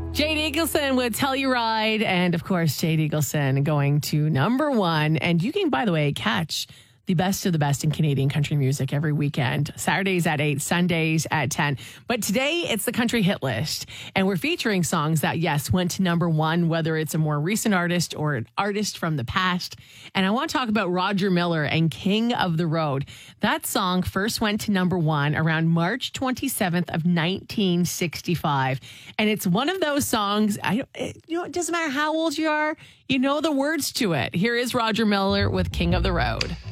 Jade Eagleson with Telluride. And of course, Jade Eagleson going to number one. And you can, by the way, catch the best of the best in Canadian country music every weekend. Saturdays at 8, Sundays at 10. But today it's the country hit list. And we're featuring songs that, yes, went to number one, whether it's a more recent artist or an artist from the past. And I want to talk about Roger Miller and King of the Road. That song first went to number one around March 27th of 1965. And it's one of those songs, it doesn't matter how old you are, you know the words to it. Here is Roger Miller with King of the Road.